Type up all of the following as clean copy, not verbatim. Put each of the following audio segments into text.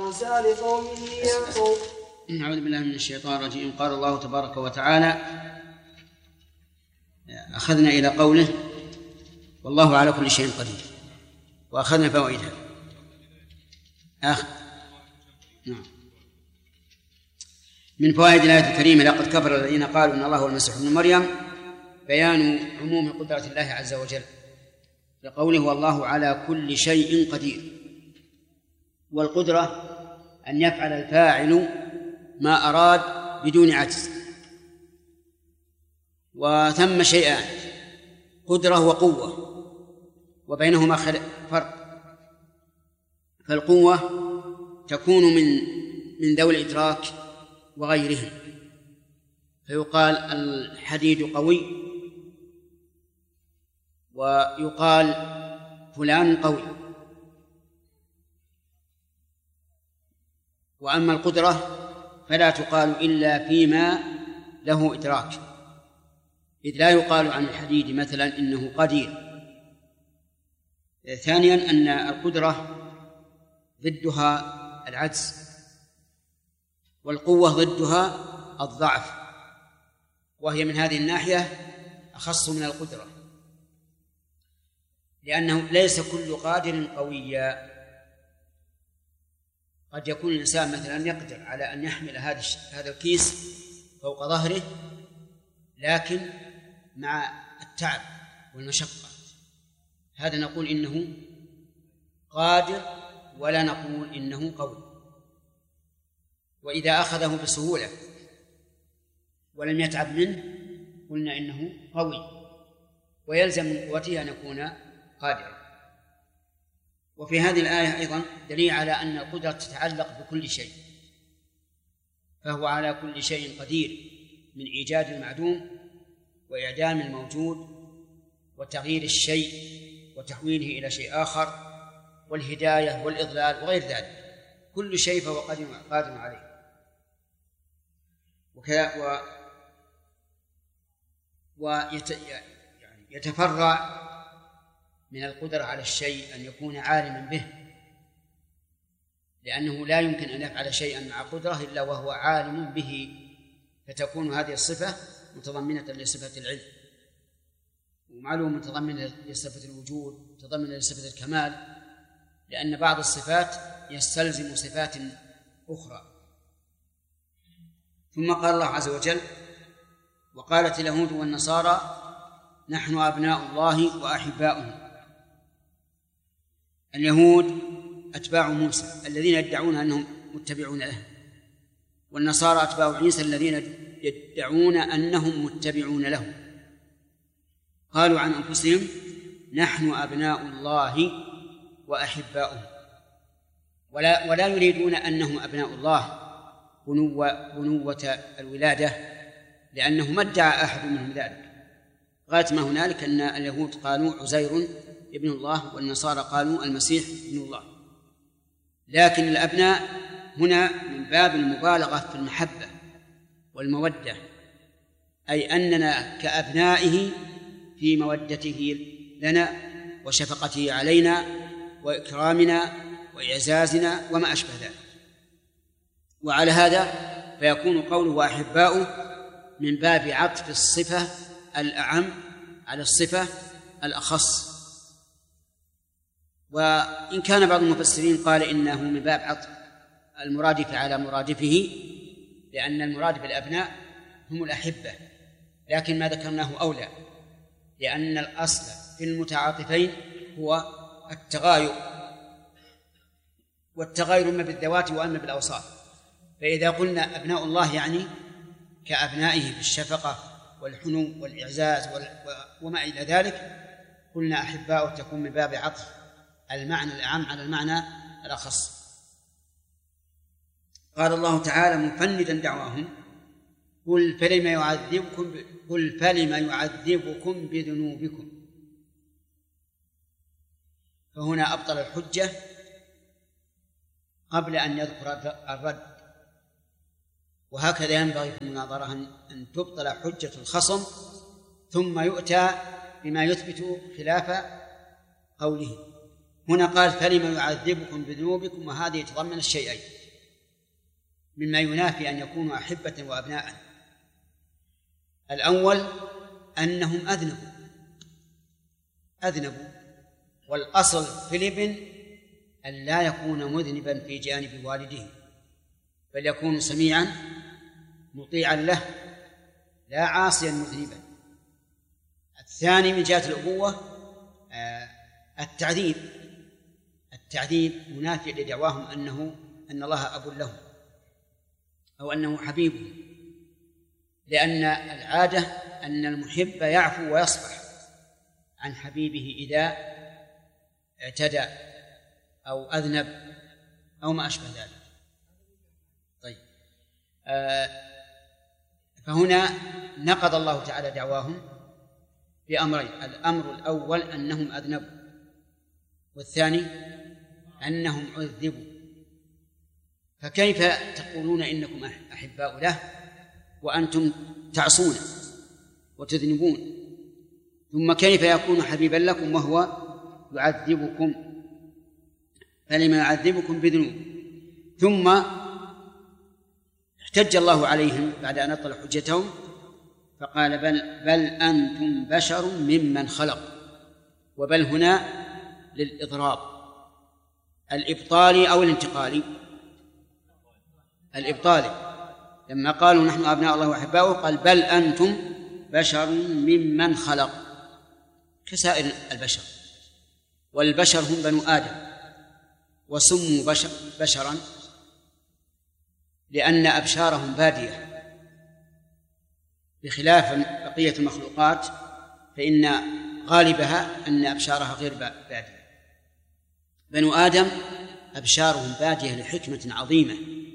لسان قومه ينطق. أعوذ بالله من الشيطان الرجيم. قال الله تبارك وتعالى: أخذنا إلى قوله: والله على كل شيء قدير، وأخذنا فوائدها. نعم. من فوائد الآية الكريمة: لقد كفر الذين قالوا إن الله هو المسيح ابن مريم، بيان عموم قدرة الله عز وجل لقوله: والله على كل شيء قدير. والقدرة أن يفعل الفاعل ما أراد بدون عجز. وثم شيئان: قدرة وقوة، وبينهما فرق. فالقوة تكون من ذوي الإدراك وغيرهم، فيقال الحديد قوي، ويقال فلان قوي. وأما القدرة فلا تقال إلا فيما له إدراك، إذ لا يقال عن الحديد مثلا إنه قدير. ثانيا أن القدرة ضدها العجز، والقوة ضدها الضعف، وهي من هذه الناحية أخص من القدرة، لأنه ليس كل قادر قويا. قد يكون الإنسان مثلا يقدر على أن يحمل هذا الكيس فوق ظهره، لكن مع التعب والمشقة، هذا نقول إنه قادر ولا نقول إنه قوي. وإذا أخذه بسهولة ولم يتعب منه قلنا إنه قوي، ويلزم من قوته أن يكون قادرا. وفي هذه الآية أيضا دليل على أن القدرة تتعلق بكل شيء، فهو على كل شيء قدير، من إيجاد المعدوم وإعدام الموجود وتغيير الشيء وتحويله إلى شيء آخر والهداية والإضلال وغير ذلك، كل شيء فهو قادر عليه. يتفرع من القدرة على الشيء أن يكون عالما به، لأنه لا يمكن أن يفعل شيئا مع قدرة إلا وهو عالم به، فتكون هذه الصفة متضمنة لصفة العلم، ومعلوم متضمنة لصفة الوجود، متضمنة لصفة الكمال، لأن بعض الصفات يستلزم صفات أخرى. ثم قال الله عز وجل: وقالت اليهود والنصارى نحن أبناء الله وأحباؤه. اليهود أتباع موسى الذين يدعون أنهم متبعون له، والنصارى أتباع عيسى الذين يدعون أنهم متبعون له. قالوا عن أنفسهم نحن أبناء الله وأحباؤه، ولا يريدون أنهم أبناء الله بنوة الولادة، لأنه ما ادعى أحد منهم ذلك. غاية ما هنالك أن اليهود قالوا عزير ابن الله، والنصارى قالوا المسيح ابن الله. لكن الأبناء هنا من باب المبالغة في المحبة والمودة، أي أننا كأبنائه في مودته لنا وشفقته علينا وإكرامنا وإعزازنا وما أشبه ذلك. وعلى هذا فيكون قوله وأحباؤه من باب عطف الصفة الأعم على الصفة الأخص. وإن كان بعض المفسرين قال إنه من باب عطف المرادف على مرادفه، لأن المرادف الأبناء هم الأحبة، لكن ما ذكرناه أولى، لأن الأصل في المتعاطفين هو التغاير، والتغاير إما بالذوات وإما بالأوصاف. فإذا قلنا أبناء الله يعني كأبنائه بالشفقة والحنو والإعزاز وما إلى ذلك، قلنا أحباؤه تكون من باب عطف المعنى الأعم على المعنى الأخص. قال الله تعالى مفندا دعواهم: قل فلم يعذبكم بذنوبكم. فهنا أبطل الحجة قبل أن يذكر الرد، وهكذا ينبغي في المناظرة أن تبطل حجة الخصم ثم يؤتى بما يثبت خلاف قوله. هنا قال فلم يعذبكم بذنوبكم، وهذه يتضمن الشيئين: مما ينافي أن يكونوا أحبة وأبناء. الأول أنهم أذنبوا، والأصل في الابن أن لا يكون مذنبا في جانب والده، بل يكون سميعا مطيعا له لا عاصيا مذنبا. الثاني من جهة الأبوة التعذيب منافي لدعواهم أن الله أب لهم أو أنه حبيبه، لأن العادة أن المحب يعفو ويصفح عن حبيبه إذا اعتدى أو أذنب أو ما أشبه ذلك. طيب، فهنا نقض الله تعالى دعواهم بأمرين: الأمر الأول أنهم أذنبوا، والثاني أنهم عذبوا. فكيف تقولون إنكم أحباء له وأنتم تعصون وتذنبون؟ ثم كيف يكون حبيبا لكم وهو يعذبكم؟ فلما يعذبكم بذنوب. ثم احتج الله عليهم بعد أن أبطل حجتهم فقال: بل أنتم بشر ممن خلق. وبل هنا للإضراب الإبطالي أو الانتقالي. الإبطالي لما قالوا نحن أبناء الله وأحباؤه قال: بل أنتم بشر ممن خلق، كسائر البشر. والبشر هم بنو آدم، وسموا بشرا لأن أبشارهم بادية، بخلاف بقية المخلوقات فإن غالبها أن أبشارها غير بادية. بنو آدم أبشارهم بادية لحكمة عظيمة،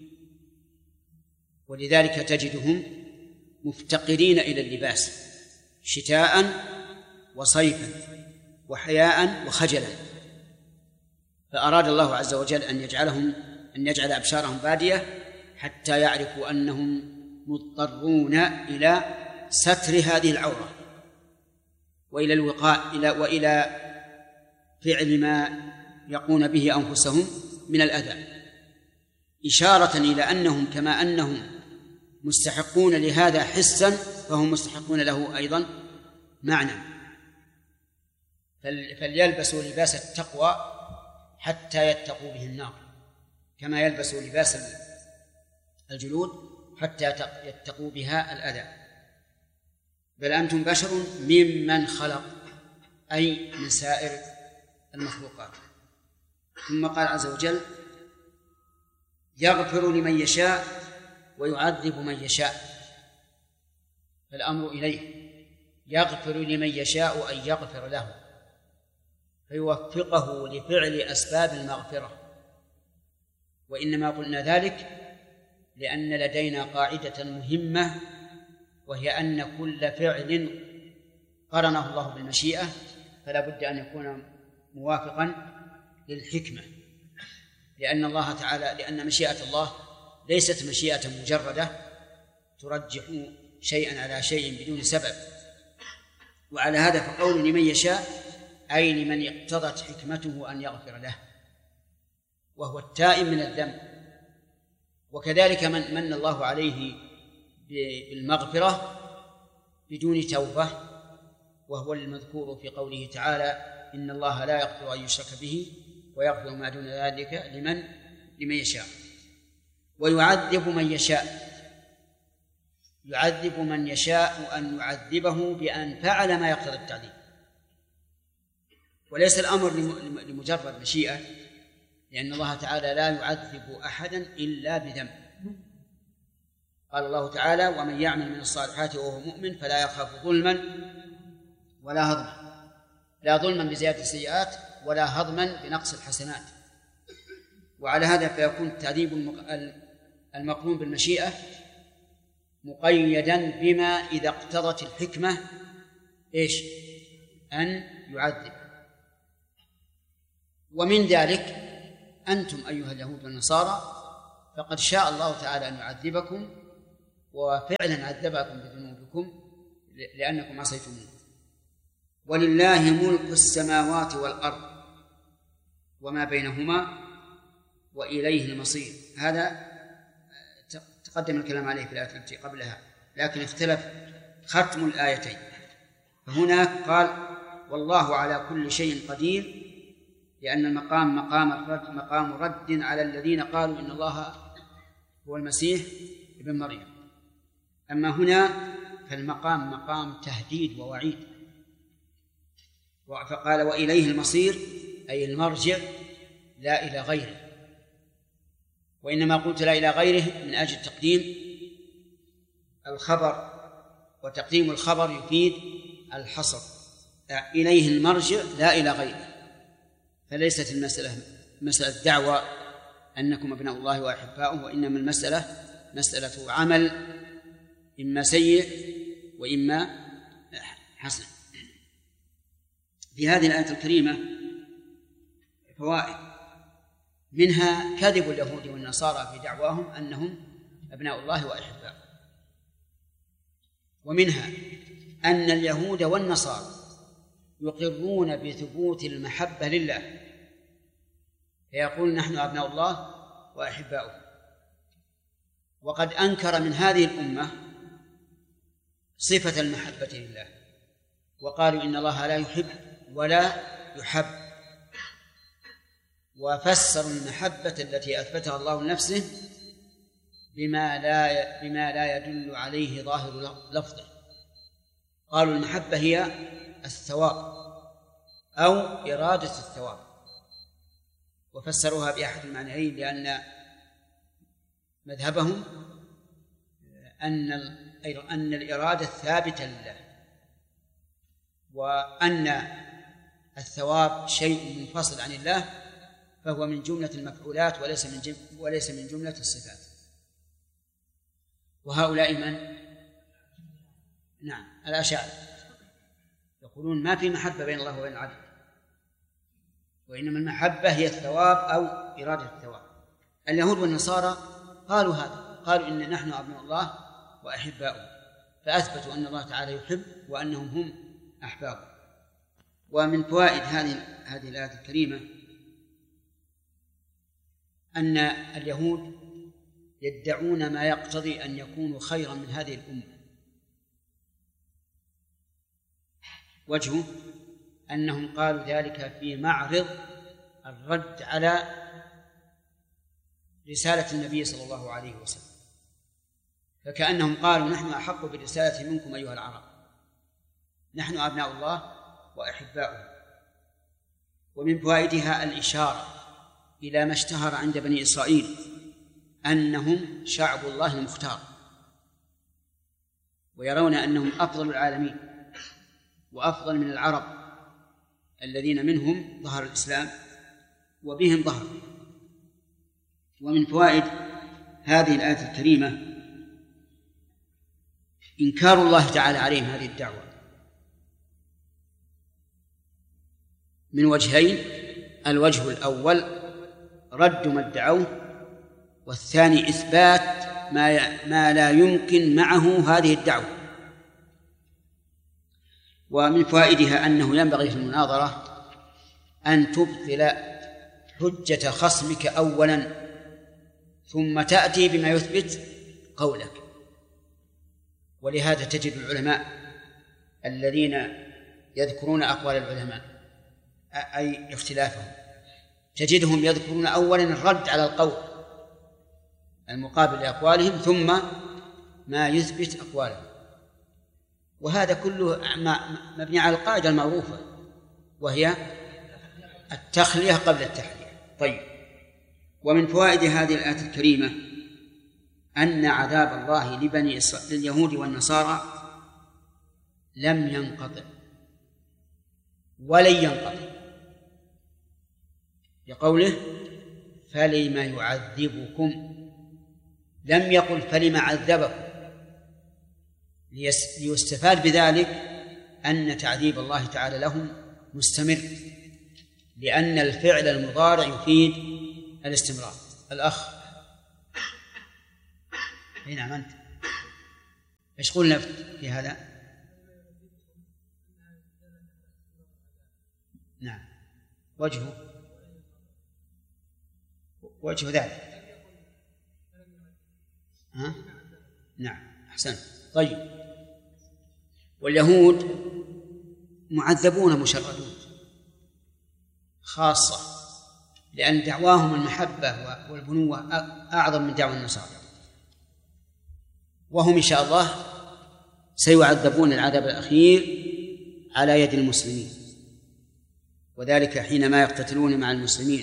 ولذلك تجدهم مفتقرين إلى اللباس شتاء وصيفا وحياء وخجلا. فأراد الله عز وجل أن يجعل أبشارهم بادية حتى يعرفوا أنهم مضطرون إلى ستر هذه العورة وإلى الوقاء وإلى فعل ما يقون به أنفسهم من الأذى، إشارة إلى أنهم كما أنهم مستحقون لهذا حسا فهم مستحقون له أيضا معنى. فليلبسوا لباس التقوى حتى يتقوا به النار، كما يلبسوا لباس الجلود حتى يتقوا بها الأذى. بل أنتم بشر ممن خلق، أي من سائر المخلوقات. ثم قال عز وجل: يغفر لمن يشاء ويعذب من يشاء. فالأمر إليه، يغفر لمن يشاء أن يغفر له فيوفقه لفعل أسباب المغفرة. وإنما قلنا ذلك لأن لدينا قاعدة مهمة، وهي أن كل فعل قرنه الله بالمشيئة فلا بد أن يكون موافقا للحكمة، لأن مشيئة الله ليست مشيئة مجردة ترجح شيئا على شيء بدون سبب. وعلى هذا فقول لمن يشاء أي لمن اقتضت حكمته أن يغفر له، وهو التائب من الذنب. وكذلك من الله عليه بالمغفرة بدون توبة، وهو المذكور في قوله تعالى: إن الله لا يغفر أن يشرك به ويغفر ما دون ذلك لمن يشاء. ويعذب من يشاء، يعذب من يشاء أن يعذبه بأن فعل ما يقتضي التعذيب، وليس الأمر لمجرد مشيئة، لأن الله تعالى لا يعذب أحدا إلا بذنب. قال الله تعالى: ومن يعمل من الصالحات وهو مؤمن فلا يخاف ظلما ولا هضما. لا ظلما بزيادة السيئات ولا هضما بنقص الحسنات. وعلى هذا فيكون التعذيب المقرون بالمشيئة مقيدا بما إذا اقتضت الحكمة أن يعذب. ومن ذلك أنتم أيها اليهود والنصارى فقد شاء الله تعالى أن يعذبكم، وفعلا عذبكم بذنوبكم لأنكم عصيتموه. ولله ملك السماوات والأرض وما بينهما وإليه المصير. هذا تقدم الكلام عليه في الآية التي قبلها، لكن اختلف ختم الآيتين. فهناك قال والله على كل شيء قدير، لأن المقام مقام رد على الذين قالوا إن الله هو المسيح ابن مريم. أما هنا فالمقام مقام تهديد ووعيد، فقال وإليه المصير أي المرجع لا إلى غيره. وإنما قلت لا إلى غيره من أجل تقديم الخبر، وتقديم الخبر يفيد الحصر. إليه المرجع لا إلى غيره، فليست المسألة مسألة دعوة أنكم أبناء الله وأحباؤه، وإنما المسألة مسألة عمل إما سيء وإما حسن. في هذه الآية الكريمة فوائد، منها كذب اليهود والنصارى في دعواهم أنهم أبناء الله وأحباؤه، ومنها أن اليهود والنصارى يقرون بثبوت المحبة لله، فيقول نحن أبناء الله وأحباؤه، وقد أنكر من هذه الأمة صفة المحبة لله، وقالوا إن الله لا يحب ولا يحب، وفسروا المحبة التي أثبتها الله لنفسه بما لا يدل عليه ظاهر لفظه. قالوا المحبة هي الثواب أو إرادة الثواب، وفسروها بأحد المعنيين، لأن مذهبهم أن الإرادة ثابتة لله، وأن الثواب شيء منفصل عن الله، فهو من جملة المفعولات وليس من جملة الصفات. وهؤلاء من؟ نعم، الأشاعرة يقولون ما في محبة بين الله وبين العبد، وإنما المحبة هي الثواب أو إرادة الثواب. اليهود والنصارى قالوا هذا، قالوا إن نحن أبناء الله وأحباؤه، فأثبتوا أن الله تعالى يحب وأنهم هم أحبابه. ومن فوائد هذه الآية الكريمة أن اليهود يدعون ما يقتضي أن يكونوا خيرا من هذه الأمة. وجهه أنهم قالوا ذلك في معرض الرد على رسالة النبي صلى الله عليه وسلم، فكأنهم قالوا نحن أحق بالرسالة منكم أيها العرب، نحن أبناء الله وأحباؤه. ومن فوائدها الإشارة إلى ما اشتهر عند بني إسرائيل أنهم شعب الله المختار، ويرون أنهم أفضل العالمين وأفضل من العرب الذين منهم ظهر الإسلام وبهم ظهر. ومن فوائد هذه الآية الكريمة إنكار الله تعالى عليهم هذه الدعوة من وجهين: الوجه الأول رد ما ادعوه، والثاني إثبات ما لا يمكن معه هذه الدعوة. ومن فوائدها أنه ينبغي في المناظرة أن تبطل حجة خصمك أولا ثم تأتي بما يثبت قولك. ولهذا تجد العلماء الذين يذكرون أقوال العلماء أي اختلافهم، تجدهم يذكرون أولا الرد على القول المقابل لأقوالهم ثم ما يثبت أقوالهم، وهذا كله مبني على القاعدة المعروفة وهي التخلية قبل التحلية. طيب، ومن فوائد هذه الآية الكريمة أن عذاب الله لليهود والنصارى لم ينقطع ولن ينقطع، لقوله فلم يعذبكم، لم يقل فلم عذبكم، ليستفاد بذلك أن تعذيب الله تعالى لهم مستمر، لأن الفعل المضارع يفيد الاستمرار. الأخ نعم، أنت إيش قلنا في هذا؟ نعم، وجه ذلك ها؟ نعم أحسن. طيب، واليهود معذبون مشردون خاصة، لأن دعواهم المحبة والبنوة أعظم من دعوى النصارى، وهم إن شاء الله سيعذبون العذاب الأخير على يد المسلمين، وذلك حينما يقتتلون مع المسلمين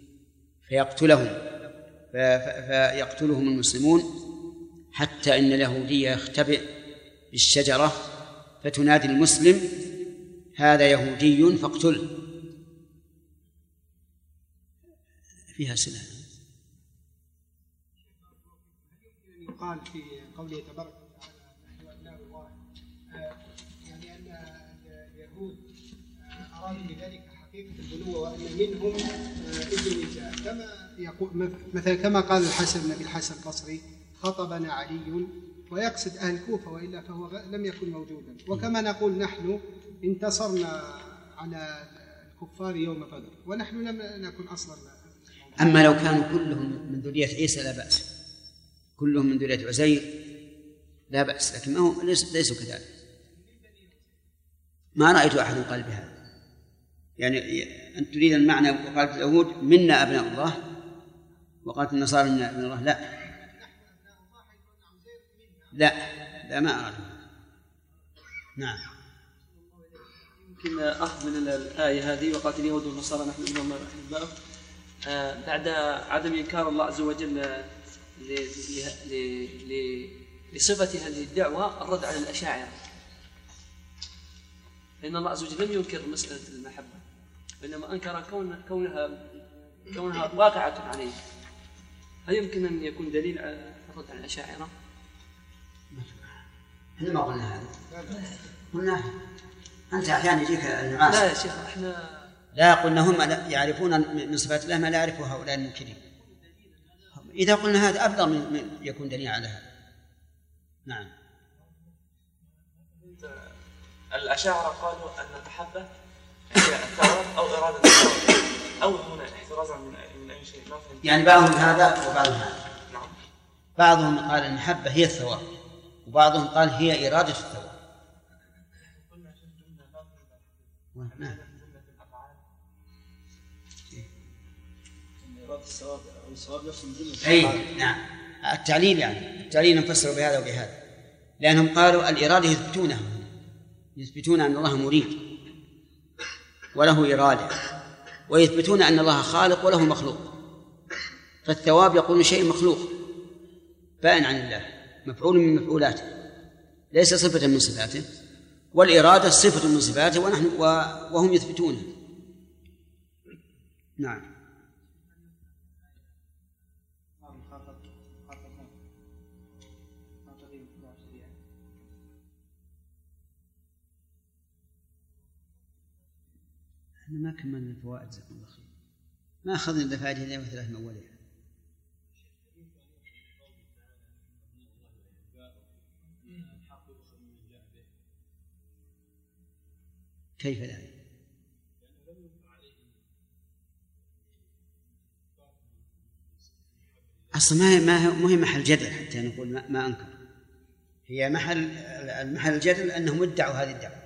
فيقتلهم المسلمون، حتى إن اليهودي يختبئ بالشجرة فتنادي المسلم: هذا يهودي فاقتله. فيها سنة. يقال في قوله تبارك وتعالى نحن أبناء الله، يعني أن اليهود أرادوا بذلك حقيقة البنوة، وأن منهم ابن نجاة، كما يقول مثلا كما قال الحسن بن الحسن البصري: خطبنا علي، ويقصد أهل الكوفة، وإلا فهو لم يكن موجودا. وكما نقول نحن انتصرنا على الكفار يوم بدر، ونحن لم نكن أصلا. أما لو كانوا كلهم من ذرية عيسى لا بأس، كلهم من ذرية عزير لا بأس، لكن ما هم ليسوا كذلك. ما رأيت أحد قال بهذا، يعني أنت تريد المعنى وقالت اليهود منا أبناء الله، وقالت النصارى منا أبناء الله. لا ما أرى. نعم. يمكن أخذ من الآية هذه: وقالت اليهود والنصارى نحن أبناء أحباؤه، بعد عدم إنكار الله عز وجل لصفة هذه الدعوة الرد على الأشاعرة، لأن الله عز وجل لم ينكر مسألة المحبة، وإنما أنكر كونها واقعة عليه. هل يمكن أن يكون دليل على الرد على الأشاعرة؟ احنا ما قلنا هذا، قلنا أنت أحيانا يجيك النعاس. لا يا شيخ، احنا لا قلنا هم يعرفون من صفات الله ما لا يعرفه هؤلاء المنكرين. إذا قلنا هذا أبلغ من يكون دليل على هذا. نعم. الأشاعرة قالوا أن المحبة هي الثواب أو إرادة الثواب، أو هنا احترازا من أي شيء. يعني بعضهم هذا وبعضهم هذا. نعم. بعضهم قال المحبة هي الثواب، وبعضهم قال هي إرادة الثواب. نعم. أي نعم، التعليل يعني التعليل نفسر بهذا وبهذا، لأنهم قالوا الإرادة يثبتون أن الله مريد وله إرادة، ويثبتون أن الله خالق وله مخلوق. فالثواب يقولون شيء مخلوق بائن عن الله، مفعول من مفعولاته، ليس صفة من صفاته، والإرادة صفة من صفاته وهم يثبتونه. نعم. احنا ما كملنا الفوائد، جزاكم الله خير، ما أخذنا الفائدة إلا مثلها من أولها. كيف لا؟ أصلا ما هي محل جدل حتى نقول ما أنكر، هي المحل الجدل أنهم ادعوا هذه الدعوة،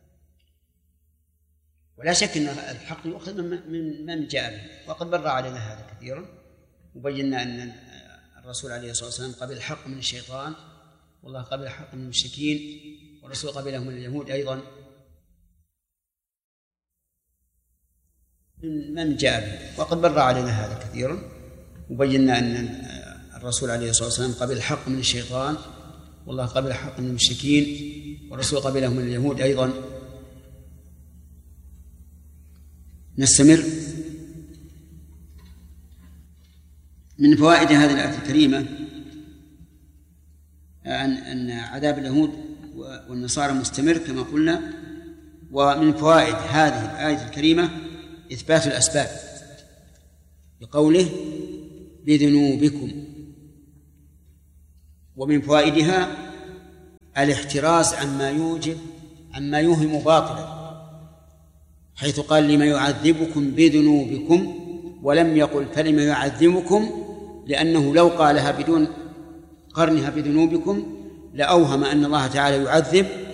ولا شك أن الحق يؤخذ من جاء به، وقد بر علينا هذا كثيرا، وبينا أن الرسول عليه الصلاة والسلام قبل الحق من الشيطان، والله قبل الحق من المشركين، والرسول قبله من اليهود أيضا، من جاء به، وقد بر علينا هذا كثيرا، وبينا أن الرسول عليه الصلاة والسلام قبل الحق من الشيطان، والله قبل الحق من المشركين، والرسول قبله من اليهود أيضا. نستمر. من فوائد هذه الآية الكريمة أن عذاب اليهود والنصارى مستمر كما قلنا. ومن فوائد هذه الآية الكريمة إثبات الأسباب بقوله بذنوبكم، ومن فوائدها الاحتراز عما يوهم باطلا، حيث قال لما يعذبكم بذنوبكم ولم يقل فلما يعذبكم، لأنه لو قالها بدون قرنها بذنوبكم لأوهم أن الله تعالى يعذب